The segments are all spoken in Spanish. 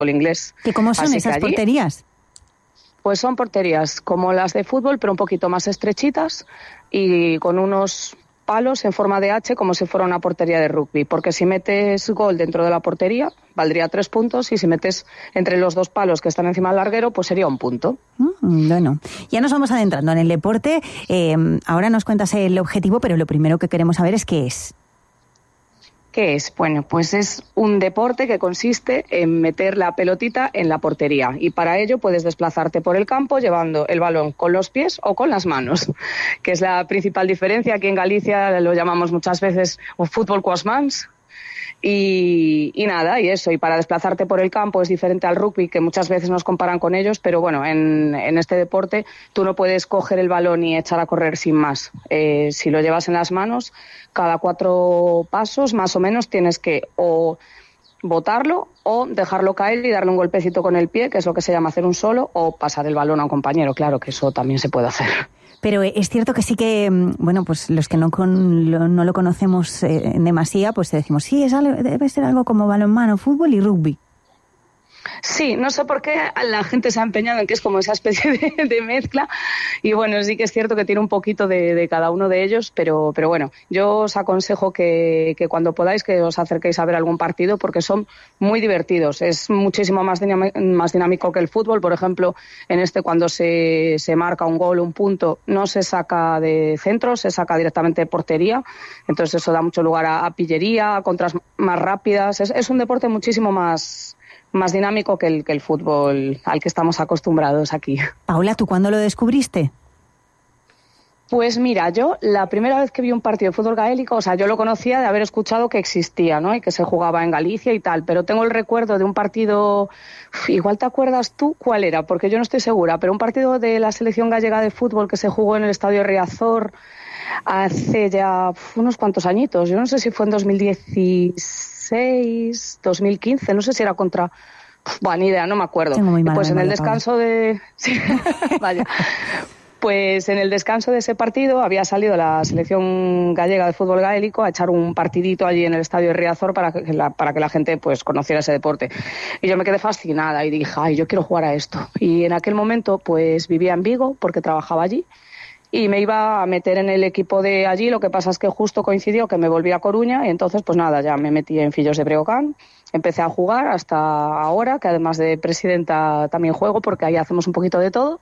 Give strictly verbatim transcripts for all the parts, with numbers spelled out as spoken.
inglés. ¿Y cómo son Así esas allí, porterías? Pues son porterías como las de fútbol, pero un poquito más estrechitas y con unos palos en forma de H como si fuera una portería de rugby, porque si metes gol dentro de la portería valdría tres puntos y si metes entre los dos palos que están encima del larguero pues sería un punto. Mm, bueno, ya nos vamos adentrando en el deporte. Eh, ahora nos cuentas el objetivo, pero lo primero que queremos saber es qué es. ¿Qué es? Bueno, pues es un deporte que consiste en meter la pelotita en la portería y para ello puedes desplazarte por el campo llevando el balón con los pies o con las manos, que es la principal diferencia. Aquí en Galicia lo llamamos muchas veces o fútbol coas mans. Y, y nada, y eso, y para desplazarte por el campo es diferente al rugby, que muchas veces nos comparan con ellos, pero bueno, en, en este deporte tú no puedes coger el balón y echar a correr sin más. Eh, si lo llevas en las manos, cada cuatro pasos más o menos tienes que o botarlo o dejarlo caer y darle un golpecito con el pie, que es lo que se llama hacer un solo, o pasar el balón a un compañero, claro que eso también se puede hacer. Pero es cierto que sí que, bueno, pues los que no con, lo, no lo conocemos eh, en demasía, pues decimos, sí, es algo, debe ser algo como balonmano, fútbol y rugby. Sí, no sé por qué la gente se ha empeñado en que es como esa especie de, de mezcla y bueno, sí que es cierto que tiene un poquito de, de cada uno de ellos, pero, pero bueno, yo os aconsejo que, que cuando podáis que os acerquéis a ver algún partido porque son muy divertidos, es muchísimo más dinámico, más dinámico que el fútbol. Por ejemplo, en este cuando se, se marca un gol, un punto, no se saca de centro, se saca directamente de portería, entonces eso da mucho lugar a, a pillería, a contras más rápidas, es, es un deporte muchísimo más... más dinámico que el, que el fútbol al que estamos acostumbrados aquí. Paula, ¿tú cuándo lo descubriste? Pues mira, yo la primera vez que vi un partido de fútbol gaélico, o sea, yo lo conocía de haber escuchado que existía, ¿no? Y que se jugaba en Galicia y tal, pero tengo el recuerdo de un partido, igual te acuerdas tú cuál era, porque yo no estoy segura, pero un partido de la selección gallega de fútbol que se jugó en el Estadio Riazor hace ya unos cuantos añitos, yo no sé si fue en dos mil dieciséis, dos mil quince, no sé si era contra... Buah, ni idea, no me acuerdo. Tengo muy mala pues memoria, en el descanso Paula. de... Sí, vaya. Pues en el descanso de ese partido había salido la selección gallega de fútbol gaélico a echar un partidito allí en el Estadio de Riazor para que la, para que la gente pues conociera ese deporte. Y yo me quedé fascinada y dije, ay, yo quiero jugar a esto. Y en aquel momento pues vivía en Vigo porque trabajaba allí. Y me iba a meter en el equipo de allí, lo que pasa es que justo coincidió que me volví a Coruña y entonces pues nada, ya me metí en Fillos de Breogán, empecé a jugar hasta ahora, que además de presidenta también juego porque ahí hacemos un poquito de todo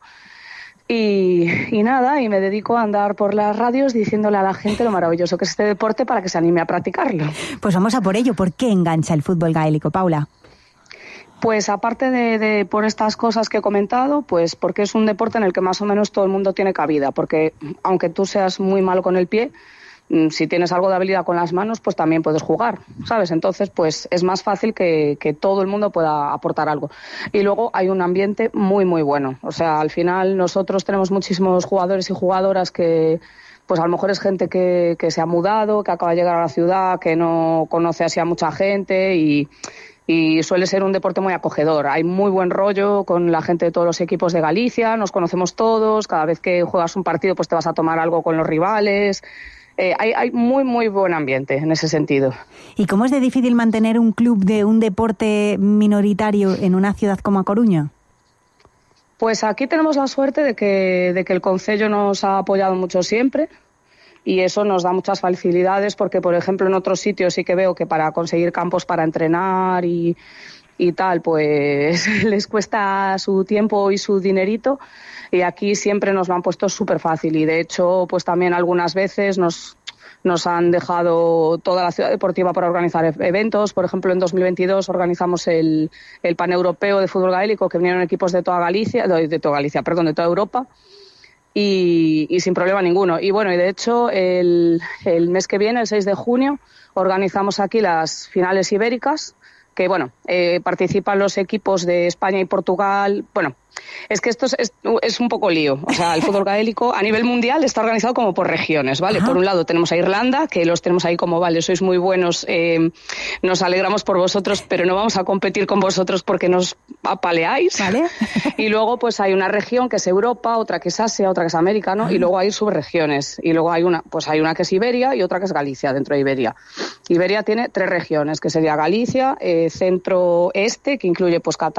y, y nada, y me dedico a andar por las radios diciéndole a la gente lo maravilloso que es este deporte para que se anime a practicarlo. Pues vamos a por ello. ¿Por qué engancha el fútbol gaélico, Paula? Pues aparte de, de por estas cosas que he comentado, pues porque es un deporte en el que más o menos todo el mundo tiene cabida, porque aunque tú seas muy malo con el pie, si tienes algo de habilidad con las manos, pues también puedes jugar, ¿sabes? Entonces, pues es más fácil que, que todo el mundo pueda aportar algo. Y luego hay un ambiente muy, muy bueno. O sea, al final nosotros tenemos muchísimos jugadores y jugadoras que... pues a lo mejor es gente que, que se ha mudado, que acaba de llegar a la ciudad, que no conoce así a mucha gente y... y suele ser un deporte muy acogedor. Hay muy buen rollo con la gente de todos los equipos de Galicia, nos conocemos todos, cada vez que juegas un partido pues te vas a tomar algo con los rivales. Eh, hay, hay muy, muy buen ambiente en ese sentido. ¿Y cómo es de difícil mantener un club de un deporte minoritario en una ciudad como A Coruña? Pues aquí tenemos la suerte de que, de que el concello nos ha apoyado mucho siempre. Y eso nos da muchas facilidades porque, por ejemplo, en otros sitios sí que veo que para conseguir campos para entrenar y, y tal, pues les cuesta su tiempo y su dinerito. Y aquí siempre nos lo han puesto súper fácil. Y, de hecho, pues también algunas veces nos, nos han dejado toda la ciudad deportiva para organizar eventos. Por ejemplo, en dos mil veintidós organizamos el, el Paneuropeo de Fútbol Gaélico, que vinieron equipos de toda Galicia, de, de toda Galicia, perdón, de toda Europa. Y, y sin problema ninguno. Y bueno, y de hecho el, el mes que viene, el seis de junio, organizamos aquí las finales ibéricas, que bueno, eh, participan los equipos de España y Portugal, bueno, Es que esto es, es, es un poco lío. O sea, el fútbol gaélico a nivel mundial está organizado como por regiones, ¿vale? Ajá. Por un lado tenemos a Irlanda, que los tenemos ahí como, vale, sois muy buenos, eh, nos alegramos por vosotros, pero no vamos a competir con vosotros porque nos apaleáis. ¿Vale? Y luego pues hay una región que es Europa, otra que es Asia, otra que es América, ¿no? Ajá. Y luego hay subregiones. Y luego hay una, pues hay una que es Iberia y otra que es Galicia, dentro de Iberia. Iberia tiene tres regiones, que sería Galicia, eh, centro-este, que incluye pues Cataluña,